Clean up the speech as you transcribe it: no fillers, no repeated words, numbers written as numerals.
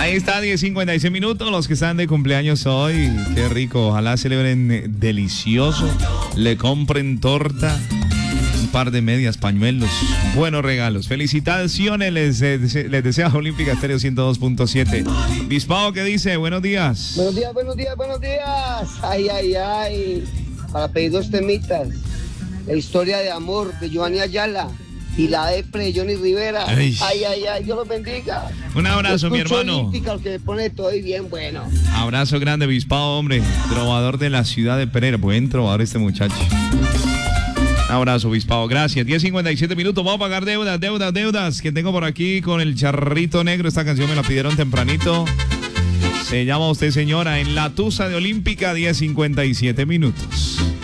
Ahí está, 10:56 minutos. Los que están de cumpleaños hoy, qué rico. Ojalá celebren delicioso. Le compren torta, un par de medias, pañuelos, buenos regalos. Felicitaciones, les desea Olímpica Estéreo 102.7. Bispao, ¿qué dice? Buenos días. Buenos días, buenos días, buenos días. Ay. Para pedir dos temitas. La historia de amor de Giovanni Ayala y la depre de Johnny Rivera. Ay, Dios los bendiga. Un abrazo, mi hermano. Olímpica, el que me pone todo y bien bueno. Abrazo grande, Bispao, hombre. Trovador de la ciudad de Pereira. Buen trovador este muchacho. Un abrazo, Bispao. Gracias. 10:57 minutos. Vamos a pagar deudas que tengo por aquí con el Charrito Negro. Esta canción me la pidieron tempranito. Se llama usted, señora, en la Tusa de Olímpica, 10:57 minutos.